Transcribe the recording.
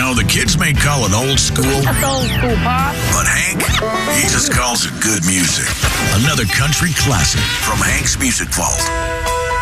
know, the kids may call it old school, That's old school, Pop. but Hank, he just calls it good music. Another country classic from Hank's Music Vault.